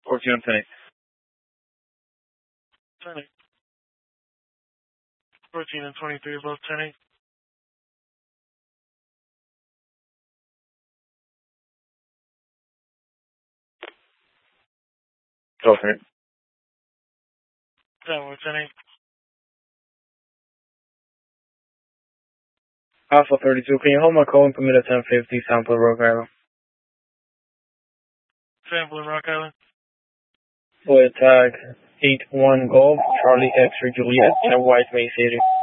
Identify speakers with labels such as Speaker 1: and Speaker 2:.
Speaker 1: 14 and 10.
Speaker 2: 10. 14 and 23 are both 10.
Speaker 1: Go for it.
Speaker 2: 10, we're 10.
Speaker 1: Alpha 32, can you hold my call and permit a 1050 sample Rock Island?
Speaker 2: Sample in Rock Island.
Speaker 1: Boy tag 81 Golf, Charlie X for Juliet, and White May City.